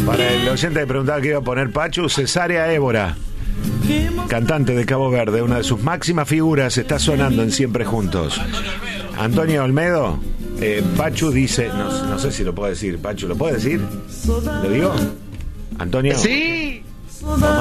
Para el oyente que preguntaba que iba a poner Pachu, Cesárea Évora, cantante de Cabo Verde, una de sus máximas figuras, está sonando en Siempre Juntos. Antonio Olmedo, Pachu dice, no sé si lo puedo decir, Pachu, ¿lo puedo decir? ¿Lo digo? Antonio. Sí.